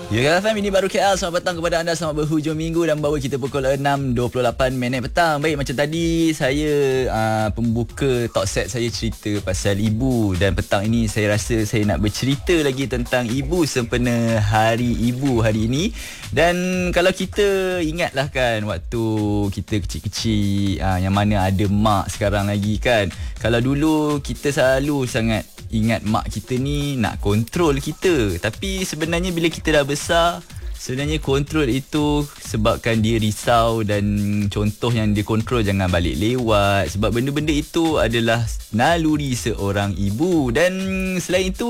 Ya, KFM ini baru KL. Selamat petang kepada anda. Selamat berhujung minggu dan bawa kita pukul 6.28 petang. Baik, macam tadi saya pembuka talk set saya cerita pasal ibu. Dan petang ini saya rasa saya nak bercerita lagi tentang ibu sempena Hari Ibu hari ini. Dan kalau kita ingatlah kan, waktu kita kecil-kecil, yang mana ada mak sekarang lagi kan. Kalau dulu kita selalu sangat ingat mak kita ni nak kontrol kita. Tapi sebenarnya bila kita dah besar, sebenarnya kontrol itu sebabkan dia risau. Dan contoh yang dia kontrol, jangan balik lewat. Sebab benda-benda itu adalah naluri seorang ibu. Dan selain itu,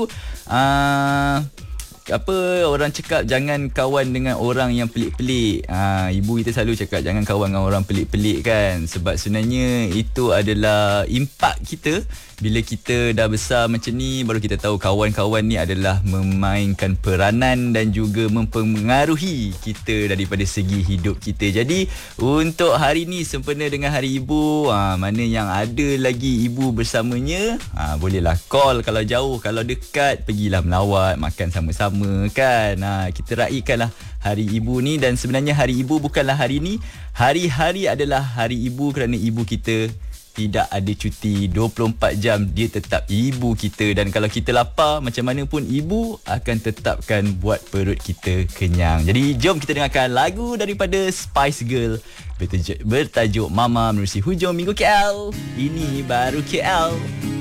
orang cakap jangan kawan dengan orang yang pelik-pelik. Ibu kita selalu cakap jangan kawan dengan orang pelik-pelik kan. Sebab sebenarnya itu adalah impak kita. Bila kita dah besar macam ni, baru kita tahu kawan-kawan ni adalah memainkan peranan dan juga mempengaruhi kita daripada segi hidup kita. Jadi untuk hari ni sempena dengan Hari Ibu, mana yang ada lagi ibu bersamanya, bolehlah call. Kalau jauh, kalau dekat, pergilah melawat, makan sama-sama kan. Kita raikanlah Hari Ibu ni. Dan sebenarnya Hari Ibu bukanlah hari ni. Hari-hari adalah Hari Ibu kerana ibu kita tidak ada cuti. 24 jam dia tetap ibu kita. Dan kalau kita lapar, macam mana pun ibu akan tetapkan buat perut kita kenyang. Jadi jom kita dengarkan lagu daripada Spice Girl bertajuk Mama menerusi hujung minggu KL. Ini baru KL.